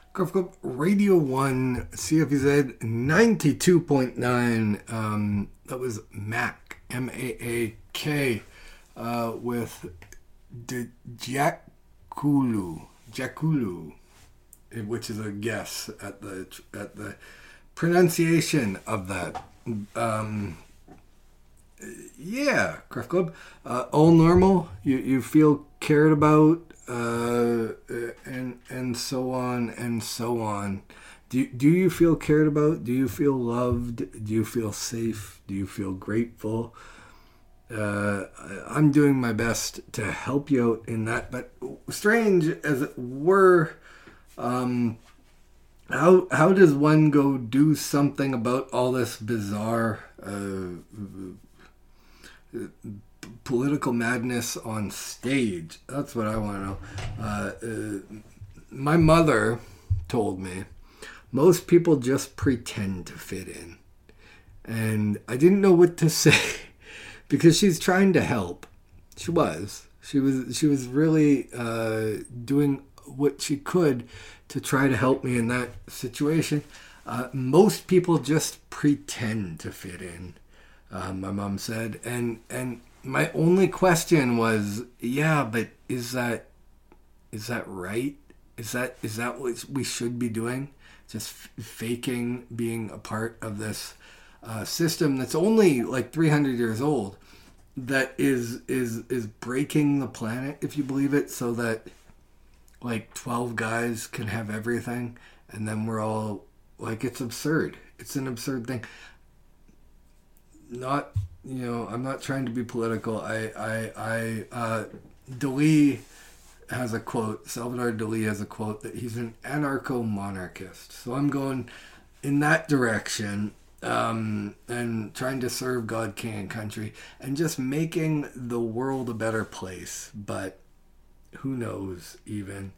Golf Club Radio 1, CFZ 92.9. That was Mac, M-A-A-K, with the Jakulu, which is a guess at the pronunciation of that. Yeah, Golf Club. All normal. You feel cared about. And so on and so on. Do you feel cared about? Do you feel loved? Do you feel safe? Do you feel grateful? I'm doing my best to help you out in that. But strange as it were, how does one go do something about all this bizarre political madness on stage? That's what I want to know. My mother told me most people just pretend to fit in, and I didn't know what to say because she's trying to help. She was really doing what she could to try to help me in that situation. Most people just pretend to fit in, my mom said, and my only question was, yeah, but is that right? Is that what we should be doing? Just faking being a part of this system that's only like 300 years old, that is breaking the planet, if you believe it, so that like 12 guys can have everything, and then we're all like, it's absurd. It's an absurd thing. Not, I'm not trying to be political. Dalí has a quote, Salvador Dalí has a quote that he's an anarcho-monarchist. So I'm going in that direction, and trying to serve God, King, and country, and just making the world a better place. But who knows even?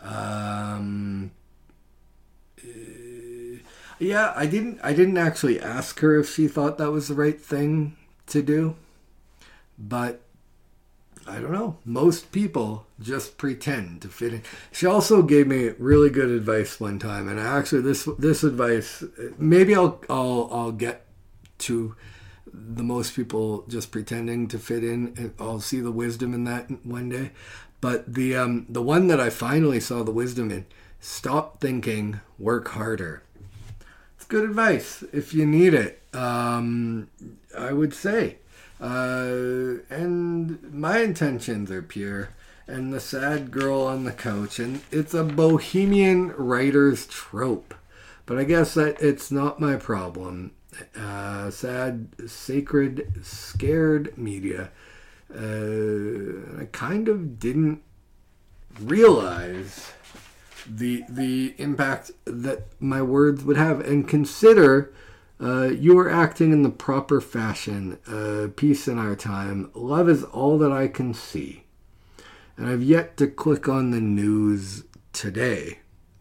Yeah, I didn't actually ask her if she thought that was the right thing to do, but I don't know. Most people just pretend to fit in. She also gave me really good advice one time, and actually this advice, maybe I'll get to the most people just pretending to fit in, and I'll see the wisdom in that one day. But the one that I finally saw the wisdom in: stop thinking, work harder. It's good advice if you need it. I would say. And my intentions are pure, and the sad girl on the couch, and it's a bohemian writer's trope, but I guess that it's not my problem. Sad, sacred, scared media. I kind of didn't realize the impact that my words would have, and consider you are acting in the proper fashion. Peace in our time. Love is all that I can see. And I've yet to click on the news today.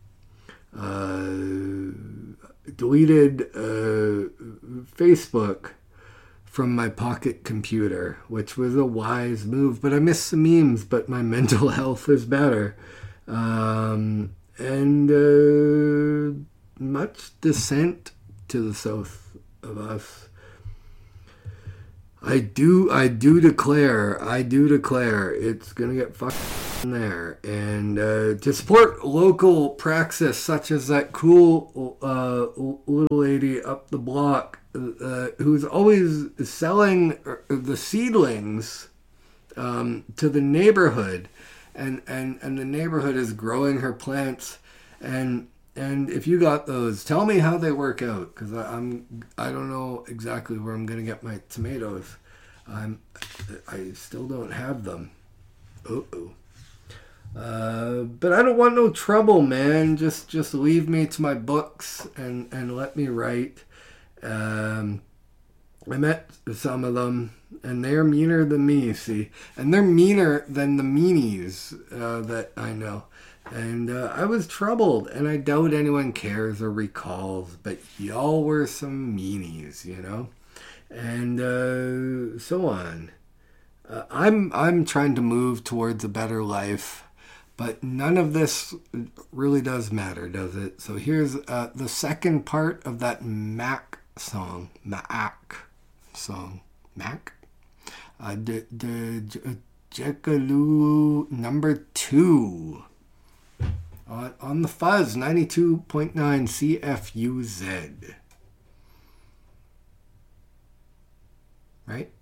Deleted Facebook from my pocket computer, which was a wise move. But I miss the memes, but my mental health is better. And much dissent to the south of us. I do declare it's gonna get fucked in there, and to support local praxis such as that cool little lady up the block who's always selling the seedlings to the neighborhood, and the neighborhood is growing her plants, and if you got those, tell me how they work out, because I don't know exactly where I'm gonna get my tomatoes. I still don't have them. But I don't want no trouble, man. Just leave me to my books and let me write. I met some of them, and they're meaner than me, see, and they're meaner than the meanies that I know. And I was troubled, and I doubt anyone cares or recalls, but y'all were some meanies, and so on. I'm trying to move towards a better life, But none of this really does matter, does it? So here's the second part of that Mac song. Mac? The Jekaloo number 2. On the Fuzz, 92.9 CFUZ. Right?